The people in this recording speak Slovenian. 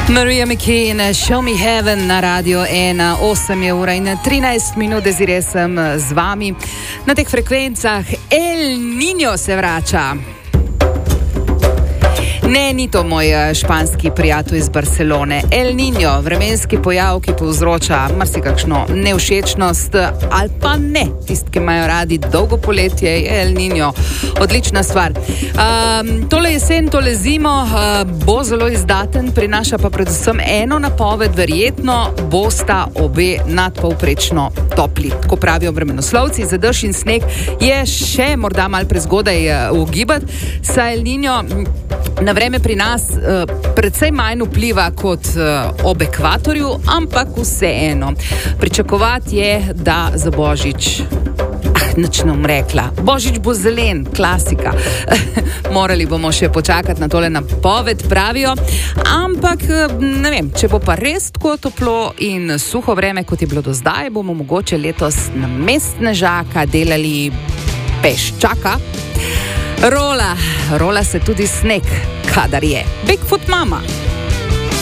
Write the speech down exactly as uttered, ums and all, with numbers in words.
Marija McKay in Show Me Heaven na Radio ena, osem je ura in trinajst minut, Desiree sem z vami. Na teh frekvencah El Niño se vrača. Ne, ni to moj španski prijatelj iz Barcelone. El Niño, vremenski pojav, ki povzroča marsikakšno nevšečnost ali pa ne. Tisti, ki imajo radi dolgo poletje, je El Niño odlična stvar. Um, tole jesen, tole zimo uh, bo zelo izdaten, prinaša pa predvsem eno napoved, verjetno bosta obe nadpovprečno topli. Tako pravijo vremenoslovci, za dež in sneg je še morda malo prezgodaj uh, ugibati, saj El Niño na vreme pri nas uh, precej manj vpliva kot uh, ob ekvatorju, ampak vseeno. Pričakovati je, da za Božič, ah, nič ne bom rekla, Božič bo zelen, klasika. Morali bomo še počakati na tole napoved, pravijo, ampak ne vem, če bo pa res tako toplo in suho vreme, kot je bilo do zdaj, bomo mogoče letos namesto snežaka delali peščaka. Rola, rola se tudi sneg, kadar je Bigfoot mama.